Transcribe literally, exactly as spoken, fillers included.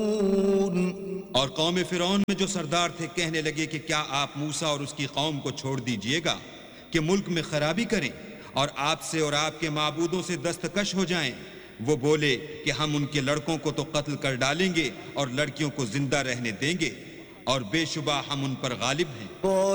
और कौम फिरौन में जो सरदार थे कहने लगे कि क्या आप मूसा और उसकी कौम को छोड़ दीजिएगा कि मुल्क में खराबी करें और आपसे और आपके माबूदों से दस्तकश हो जाएं। वो बोले कि हम उनके लड़कों को तो कत्ल कर डालेंगे और लड़कियों को जिंदा रहने देंगे और बेशुबा हम उन पर गालिब हैं।